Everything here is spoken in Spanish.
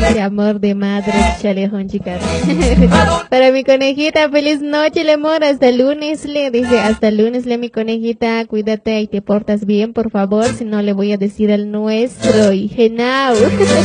Dice amor de madre, chalejón, chicas. Para mi conejita, feliz noche, le amor. Hasta el lunes, le dice. Hasta el lunes, le mi conejita. Cuídate y te portas bien, por favor. Si no, le voy a decir al nuestro. Y genau.